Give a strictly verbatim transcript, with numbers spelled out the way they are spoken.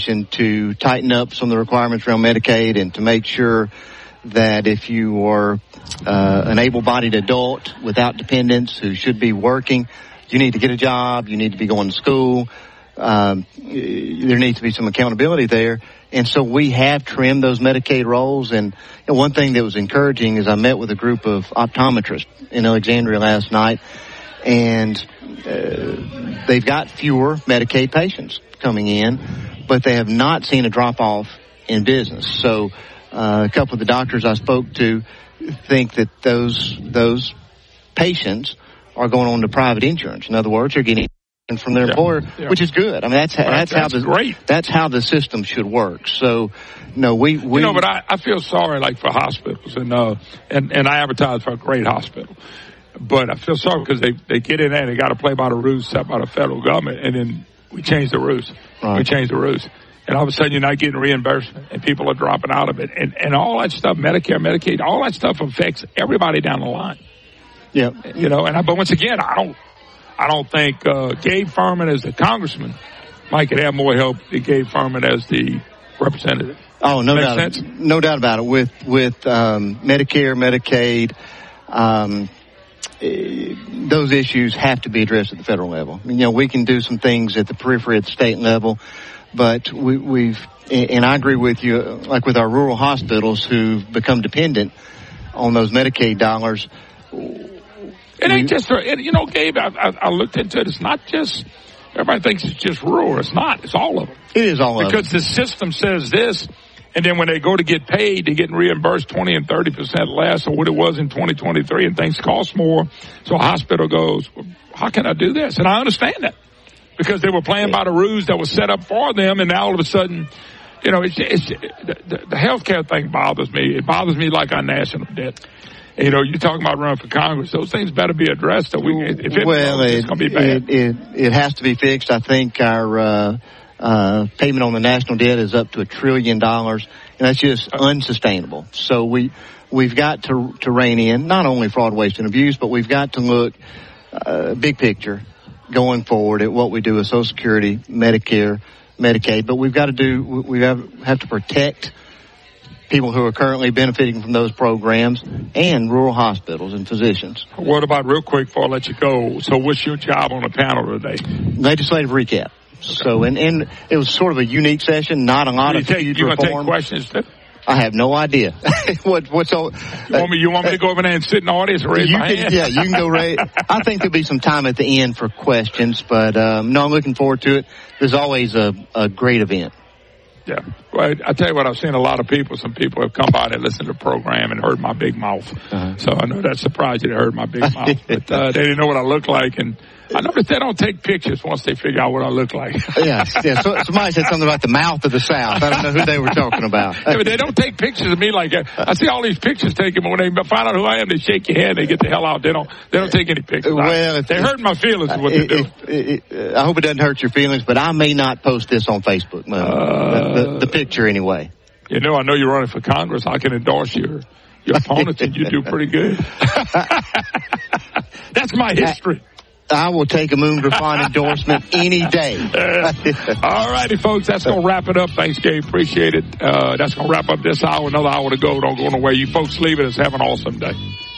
to tighten up some of the requirements around Medicaid and to make sure that if you are uh, an able-bodied adult without dependents who should be working, you need to get a job, you need to be going to school. Um, there needs to be some accountability there. And so we have trimmed those Medicaid rolls. And you know, one thing that was encouraging is I met with a group of optometrists in Alexandria last night, and uh, they've got fewer Medicaid patients coming in, but they have not seen a drop-off in business. So uh, a couple of the doctors I spoke to think that those those patients are going on to private insurance. In other words, they're getting from their yeah, employer, yeah. which is good. I mean, that's, right, that's, that's how the great. That's how the system should work. So, no, we, we you know, but I, I feel sorry, like for hospitals, and uh, and and I advertise for a great hospital, but I feel sorry because they they get in there and they got to play by the rules set by the federal government, and then we change the rules. Right. We change the rules, and all of a sudden you're not getting reimbursement, and people are dropping out of it, and and all that stuff, Medicare, Medicaid, all that stuff affects everybody down the line. Yeah, you know, and I, but once again, I don't. I don't think uh, Gabe Furman as the congressman might could have more help than Gabe Furman as the representative. Oh, no Makes doubt, sense? no doubt about it. With with um, Medicare, Medicaid, um, those issues have to be addressed at the federal level. You know, we can do some things at the periphery at the state level, but we, we've and I agree with you. Like with our rural hospitals who've become dependent on those Medicaid dollars. It ain't just, you know, Gabe, I, I, I looked into it. It's not just, everybody thinks it's just rural. It's not. It's all of them. It is all of them. Because the system says this, and then when they go to get paid, they're getting reimbursed twenty and thirty percent less of what it was in twenty twenty-three, and things cost more. So a hospital goes, well, how can I do this? And I understand that. Because they were playing by the rules that was set up for them, and now all of a sudden, you know, it's, it's, the, the healthcare thing bothers me. It bothers me like our national debt. You know, you're talking about running for Congress. Those things better be addressed. So we, if it well, goes, it, it's going to be bad. It, it, it has to be fixed. I think our uh, uh, payment on the national debt is up to a trillion dollars, and that's just unsustainable. So we we've got to to rein in not only fraud, waste, and abuse, but we've got to look uh, big picture going forward at what we do with Social Security, Medicare, Medicaid. But we've got to do we have have to protect people who are currently benefiting from those programs and rural hospitals and physicians. What about, real quick before I let you go, so what's your job on the panel today? Legislative recap. Okay. So, and, and it was sort of a unique session, not a lot of huge reform. You going to take questions, too? I have no idea. what, what's all, you, want me, you want me to go over there and sit in the audience and raise you my can, hand? Yeah, you can go raise. I think there'll be some time at the end for questions, but um, no, I'm looking forward to it. There's always a, a great event. Yeah. Well, I tell you what, I've seen a lot of people. Some people have come by and listened to the program and heard my big mouth. Uh-huh. So I know that surprised you they heard my big mouth. But uh, they didn't know what I look like. And I noticed they don't take pictures once they figure out what I look like. yeah, yeah. So, somebody said something about the mouth of the South. I don't know who they were talking about. Yeah, but they don't take pictures of me like that. I see all these pictures taken, but when they find out who I am, they shake your hand. They get the hell out. They don't. They don't take any pictures. Well, I, they hurt my feelings. Is what it, they do. It, it, I hope it doesn't hurt your feelings, but I may not post this on Facebook. No, uh, the, the, the picture anyway. You know, I know you're running for Congress. I can endorse your your opponents, and you do pretty good. That's my history. I will take a Moon Griffon endorsement any day. uh, all righty, folks. That's going to wrap it up. Thanks, Gabe. Appreciate it. Uh, that's going to wrap up this hour. Another hour to go. Don't go nowhere. You folks leave it. Have an awesome day.